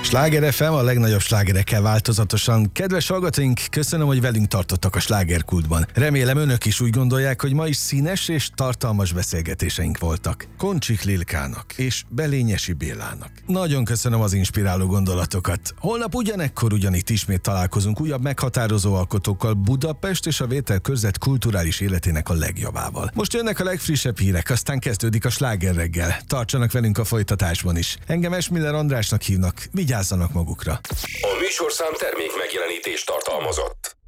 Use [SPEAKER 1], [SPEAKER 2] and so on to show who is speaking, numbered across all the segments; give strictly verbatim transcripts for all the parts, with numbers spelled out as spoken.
[SPEAKER 1] Sláger ef em, a legnagyobb slágerekkel változatosan. Kedves hallgatóink, köszönöm, hogy velünk tartottak a slágerkultban. Remélem önök is úgy gondolják, hogy ma is színes és tartalmas beszélgetéseink voltak. Koncsik Lilkának és Belényesi Bélának. Nagyon köszönöm az inspiráló gondolatokat. Holnap ugyanekkor ugyanitt ismét találkozunk újabb meghatározó alkotókkal, Budapest és a Vételkörzet kulturális életének a legjobbával. Most jönnek a legfrissebb hírek, aztán kezdődik a Sláger reggel. Tartsanak velünk a folytatásban is. Engem Esmiller Andrásnak hívnak, vigyázzanak magukra.
[SPEAKER 2] A műsorszám termék megjelenítést tartalmazott.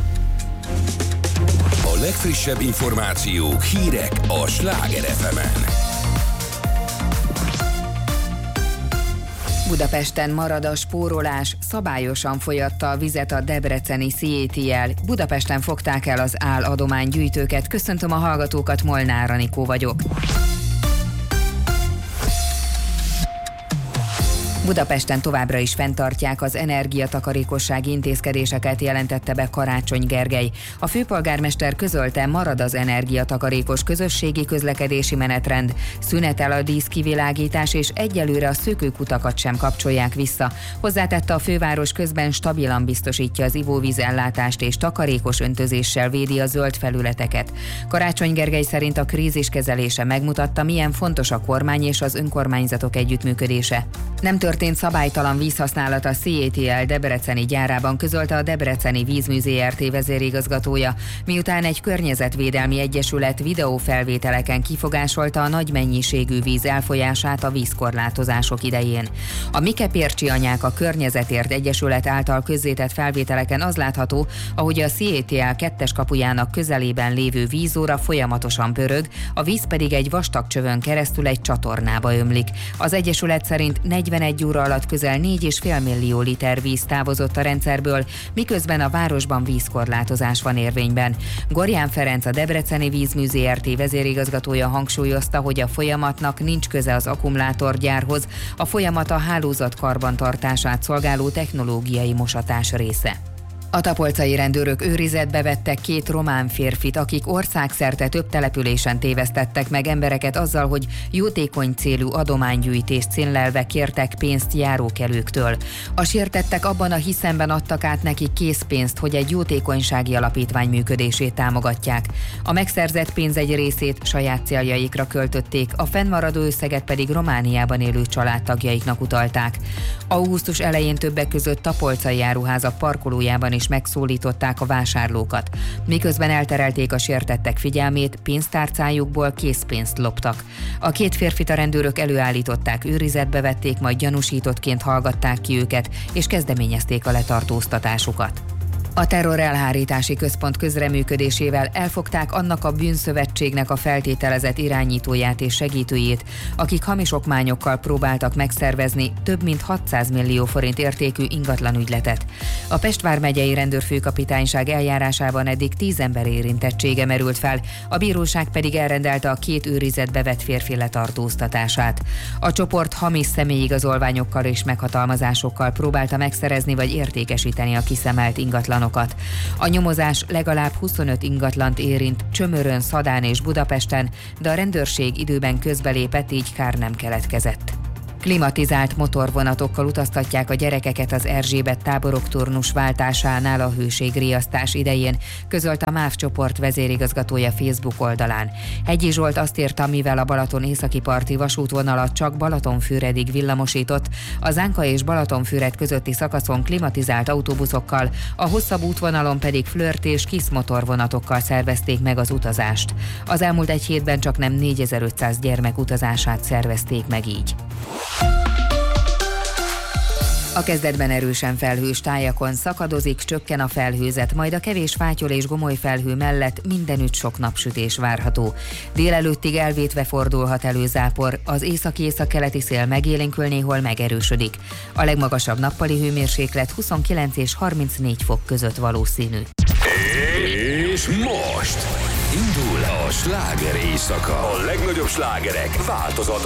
[SPEAKER 2] A legfrissebb információk, hírek a Sláger ef emen.
[SPEAKER 3] Budapesten marad a spórolás, szabályosan folyatta a vizet a debreceni cé á té el. Budapesten fogták el az álladománygyűjtőket. Köszöntöm a hallgatókat, Molnár Anikó vagyok. Budapesten továbbra is fenntartják az energiatakarékossági intézkedéseket, jelentette be Karácsony Gergely. A főpolgármester közölte, marad az energiatakarékos közösségi közlekedési menetrend, szünetel a díszkivilágítás, és egyelőre a szökőkutakat sem kapcsolják vissza. Hozzátette, a főváros közben stabilan biztosítja az ivóvízellátást és takarékos öntözéssel védi a zöld felületeket. Karácsony Gergely szerint a krízis kezelése megmutatta, milyen fontos a kormány és az önkormányzatok együttműködése. Nem történt szabálytalan vízhasználat a cé á té el debreceni gyárában, közölte a Debreceni Vízmű zé er té vezérigazgatója, miután egy környezetvédelmi egyesület videófelvételeken kifogásolta a nagy mennyiségű víz elfolyását a vízkorlátozások idején. A Mike Pércsi Anyák a Környezetért Egyesület által közzétett felvételeken az látható, ahogy a cé á té el kettes kapujának közelében lévő vízóra folyamatosan pörög, a víz pedig egy vastag csövön keresztül egy csatornába ömlik. Az egyesület szerint negyvenegy óra alatt közel négy egész öt millió liter víz távozott a rendszerből, miközben a városban vízkorlátozás van érvényben. Gorján Ferenc, a Debreceni Vízmű zé er té vezérigazgatója hangsúlyozta, hogy a folyamatnak nincs köze az akkumulátorgyárhoz, a folyamat a hálózat karbantartását szolgáló technológiai mosatás része. A tapolcai rendőrök őrizetbe vettek két román férfit, akik országszerte több településen tévesztettek meg embereket azzal, hogy jótékony célú adománygyűjtést céllelve kértek pénzt járókelőktől. A sértettek abban a hiszemben adtak át nekik készpénzt, hogy egy jótékonysági alapítvány működését támogatják. A megszerzett pénz egy részét saját céljaikra költötték, a fennmaradó összeget pedig Romániában élő családtagjaiknak utalták. Augusztus elején többek között tapolcai áruházak parkolójában is megszólították a vásárlókat. Miközben elterelték a sértettek figyelmét, pénztárcájukból készpénzt loptak. A két férfit a rendőrök előállították, őrizetbe vették, majd gyanúsítottként hallgatták ki őket, és kezdeményezték a letartóztatásukat. A terrorelhárítási központ közreműködésével elfogták annak a bűnszövetségnek a feltételezett irányítóját és segítőjét, akik hamis okmányokkal próbáltak megszervezni több mint hatszáz millió forint értékű ingatlanügyletet. A Pest vármegyei rendőrfőkapitányság eljárásában eddig tíz ember érintettsége merült fel, a bíróság pedig elrendelte a két őrizetbe vett férfi letartóztatását. A csoport hamis személyigazolványokkal és meghatalmazásokkal próbálta megszerezni vagy értékesíteni a kiszemelt ingatlan. A nyomozás legalább huszonöt ingatlant érint Csömörön, Szadán és Budapesten, de a rendőrség időben közbelépett, így kár nem keletkezett. Klimatizált motorvonatokkal utaztatják a gyerekeket az Erzsébet táborok turnus váltásánál a hőségriasztás idején, közölt a MÁV csoport vezérigazgatója Facebook oldalán. Hegyi Zsolt azt írta, mivel a Balaton északi parti vasútvonalat csak Balatonfüredig villamosított, a Zánka és Balatonfüred közötti szakaszon klimatizált autóbuszokkal, a hosszabb útvonalon pedig flört és kis motorvonatokkal szervezték meg az utazást. Az elmúlt egy hétben csaknem négyezer-ötszáz gyermek utazását szervezték meg így. A kezdetben erősen felhős tájakon szakadozik, csökken a felhőzet, majd a kevés fátyol és gomoly felhő mellett mindenütt sok napsütés várható. Délelőttig elvétve fordulhat elő zápor, az északi-északkeleti szél megélénkül, néhol megerősödik. A legmagasabb nappali hőmérséklet huszonkilenc és harmincnégy fok között valószínű.
[SPEAKER 2] És most indul a sláger éjszaka. A legnagyobb slágerek változat